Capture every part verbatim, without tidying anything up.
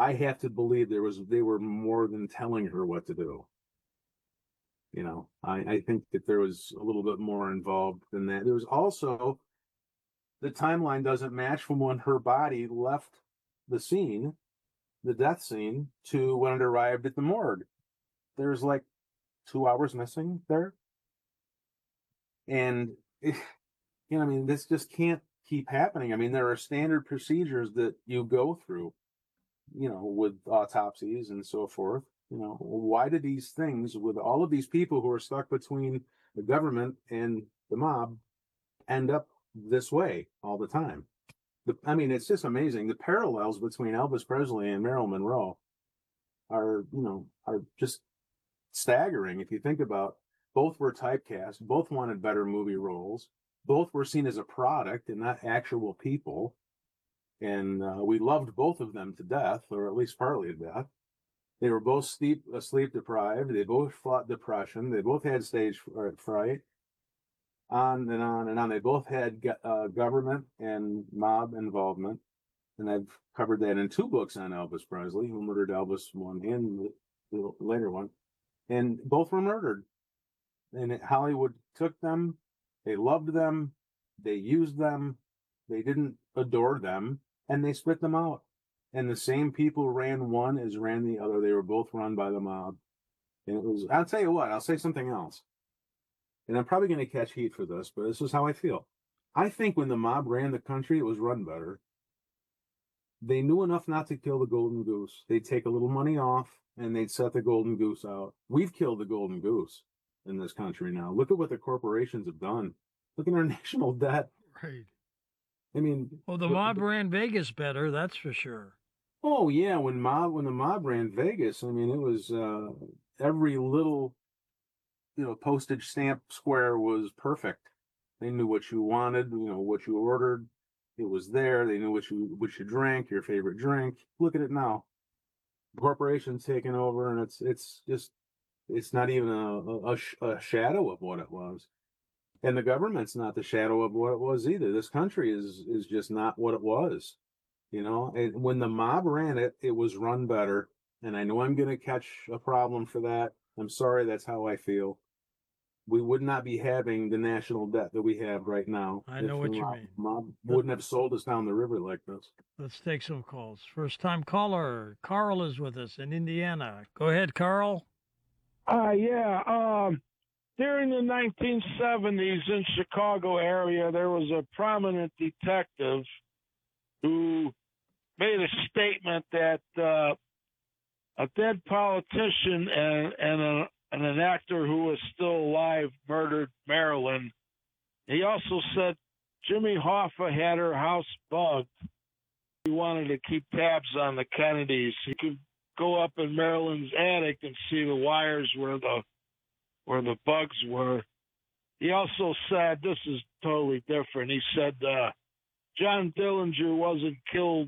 I have to believe there was they were more than telling her what to do. You know, I, I think that there was a little bit more involved than that. There was also the timeline doesn't match from when her body left the scene, the death scene, to when it arrived at the morgue. There's like two hours missing there. And, you know, I mean, this just can't keep happening. I mean, there are standard procedures that you go through, you know, with autopsies and so forth. You know, why do these things, with all of these people who are stuck between the government and the mob, end up this way all the time? The, I mean, it's just amazing. The parallels between Elvis Presley and Marilyn Monroe are, you know, are just staggering if you think about. Both were typecast, both wanted better movie roles, both were seen as a product and not actual people. And uh, we loved both of them to death, or at least partly to death. They were both sleep, uh, sleep deprived. They both fought depression. They both had stage fright. On and on and on. They both had uh, government and mob involvement. And I've covered that in two books on Elvis Presley, Who Murdered Elvis, one and the, the later one. And both were murdered. And Hollywood took them. They loved them. They used them. They didn't adore them. And they spit them out. And the same people ran one as ran the other. They were both run by the mob. And it was, I'll tell you what, I'll say something else. And I'm probably going to catch heat for this, but this is how I feel. I think when the mob ran the country, it was run better. They knew enough not to kill the golden goose. They'd take a little money off and they'd set the golden goose out. We've killed the golden goose in this country now. Look at what the corporations have done. Look at our national debt. Right. I mean, well, the mob ran Vegas better, that's for sure. Oh yeah, when mob when the mob ran Vegas, I mean, it was uh, every little, you know, postage stamp square was perfect. They knew what you wanted, you know, what you ordered. It was there. They knew what you what you drank, your favorite drink. Look at it now. Corporations taking over, and it's it's just it's not even a, a, a shadow of what it was. And the government's not the shadow of what it was either. This country is is just not what it was. You know, and when the mob ran it, it was run better. And I know I'm going to catch a problem for that. I'm sorry, that's how I feel. We would not be having the national debt that we have right now. I know what you mob, mean. Mob wouldn't have sold us down the river like this. Let's take some calls. First time caller, Carl is with us in Indiana. Go ahead, Carl. Uh, yeah. Um, during the nineteen seventies in Chicago area, there was a prominent detective who made a statement that uh, a dead politician and, and, a, and an actor who was still alive murdered Marilyn. He also said Jimmy Hoffa had her house bugged. He wanted to keep tabs on the Kennedys. He could go up in Marilyn's attic and see the wires where the where the bugs were. He also said, this is totally different, he said uh, John Dillinger wasn't killed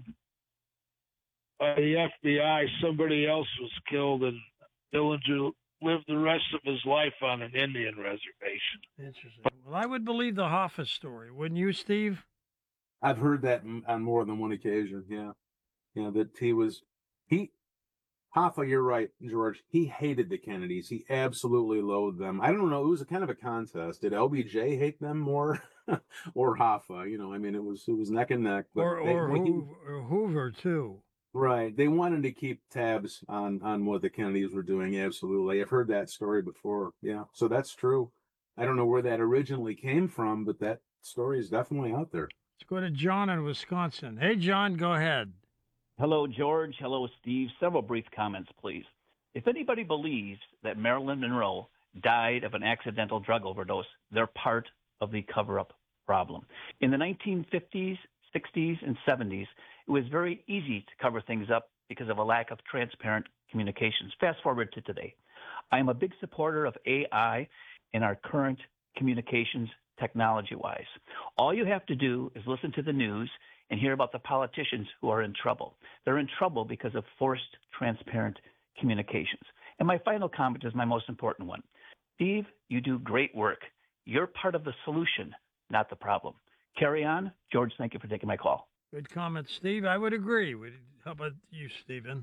by the F B I. Somebody else was killed, and Dillinger lived the rest of his life on an Indian reservation. Interesting. Well, I would believe the Hoffa story, wouldn't you, Steve? I've heard that on more than one occasion, yeah. You know, that he was, he, Hoffa, you're right, George. He hated the Kennedys. He absolutely loathed them. I don't know. It was a kind of a contest. Did L B J hate them more, or Hoffa? You know, I mean, it was it was neck and neck. But or they, or, he, Hoover, or Hoover too. Right. They wanted to keep tabs on on what the Kennedys were doing. Absolutely. I've heard that story before. Yeah. So that's true. I don't know where that originally came from, but that story is definitely out there. Let's go to John in Wisconsin. Hey, John, go ahead. Hello, George. Hello, Steve. Several brief comments, please. If anybody believes that Marilyn Monroe died of an accidental drug overdose, they're part of the cover-up problem. In the nineteen fifties, sixties, and seventies, it was very easy to cover things up because of a lack of transparent communications. Fast forward to today. I am a big supporter of A I in our current communications technology-wise. All you have to do is listen to the news and hear about the politicians who are in trouble. They're in trouble because of forced, transparent communications. And my final comment is my most important one. Steve, you do great work. You're part of the solution, not the problem. Carry on. George, thank you for taking my call. Good comment, Steve. I would agree. How about you, Stephen?